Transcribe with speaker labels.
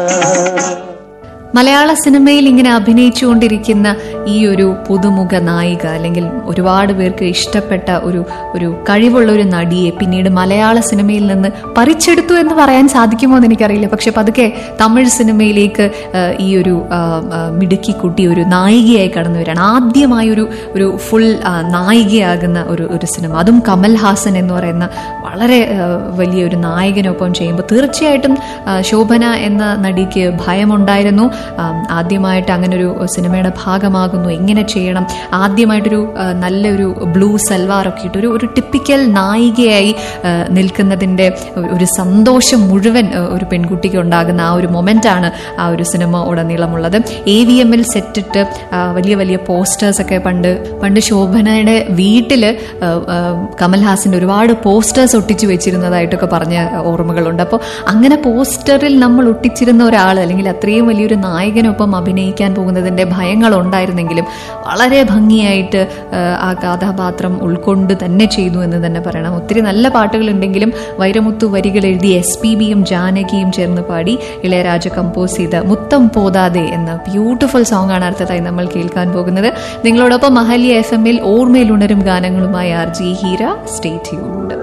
Speaker 1: മലയാള സിനിമയിൽ ഇങ്ങനെ അഭിനയിച്ചുകൊണ്ടിരിക്കുന്ന ഈ ഒരു പുതുമുഖ നായിക, അല്ലെങ്കിൽ ഒരുപാട് പേർക്ക് ഇഷ്ടപ്പെട്ട ഒരു കഴിവുള്ള ഒരു നടിയെ പിന്നീട് മലയാള സിനിമയിൽ നിന്ന് പറിച്ചെടുത്തു എന്ന് പറയാൻ സാധിക്കുമോ എന്ന് എനിക്കറിയില്ല. പക്ഷെ പതുക്കെ തമിഴ് സിനിമയിലേക്ക് ഈ ഒരു മിടുക്കി കുട്ടി ഒരു നായികയായി കടന്നു വരികയാണ്. ആദ്യമായി ഒരു ഫുൾ നായികയാകുന്ന ഒരു സിനിമ, അതും കമൽ ഹാസൻ എന്ന് പറയുന്ന വളരെ വലിയൊരു നായകനൊപ്പം ചെയ്യുമ്പോൾ തീർച്ചയായിട്ടും ശോഭന എന്ന നടിക്ക് ഭയമുണ്ടായിരുന്നു. ആദ്യമായിട്ട് അങ്ങനെ ഒരു സിനിമയുടെ ഭാഗമാകുന്നു, എങ്ങനെ ചെയ്യണം, ആദ്യമായിട്ടൊരു നല്ലൊരു ബ്ലൂ സൽവാറൊക്കെ ഇട്ട് ഒരു ടിപ്പിക്കൽ നായികയായി നിൽക്കുന്നതിന്റെ ഒരു സന്തോഷം മുഴുവൻ ഒരു പെൺകുട്ടിക്ക് ഉണ്ടാകുന്ന ആ ഒരു മൊമെന്റാണ് ആ ഒരു സിനിമ ഉടനീളമുള്ളത്. AVMൽ സെറ്റിട്ട് വലിയ വലിയ പോസ്റ്റേഴ്സൊക്കെ പണ്ട് ശോഭനയുടെ വീട്ടില് കമൽഹാസന്റെ ഒരുപാട് പോസ്റ്റേഴ്സ് ഒട്ടിച്ചു വെച്ചിരുന്നതായിട്ടൊക്കെ പറഞ്ഞ ഓർമ്മകളുണ്ട്. അപ്പോൾ അങ്ങനെ പോസ്റ്ററിൽ നമ്മൾ ഒട്ടിച്ചിരുന്ന ഒരാൾ, അല്ലെങ്കിൽ അത്രയും വലിയൊരു നായകനൊപ്പം അഭിനയിക്കാൻ പോകുന്നതിന്റെ ഭയങ്ങൾ ഉണ്ടായിരുന്നെങ്കിലും വളരെ ഭംഗിയായിട്ട് ആ കഥാപാത്രം ഉൾക്കൊണ്ട് തന്നെ ചെയ്തു എന്ന് തന്നെ പറയണം. ഒത്തിരി നല്ല പാട്ടുകൾ ഉണ്ടെങ്കിലും വൈരമുത്തു വരികൾ എഴുതി SPBയും ജാനകിയും ചേർന്ന് പാടി ഇളയരാജ കമ്പോസ് ചെയ്ത മുത്തം പോതാതെ എന്ന ബ്യൂട്ടിഫുൾ സോങ് ആണ് അടുത്തതായി നമ്മൾ കേൾക്കാൻ പോകുന്നത്. നിങ്ങളോടൊപ്പം അഹല്യ FM ഓർമ്മയിൽ ഉണരും ഗാനങ്ങളുമായി RJ ഹീര. Stay tuned.